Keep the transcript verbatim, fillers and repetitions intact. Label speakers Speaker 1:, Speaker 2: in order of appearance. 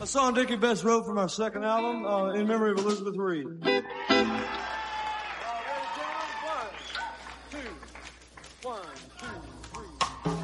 Speaker 1: A song Dickie Betts wrote from our second album, uh, in memory of Elizabeth Reed. One, two, one, two.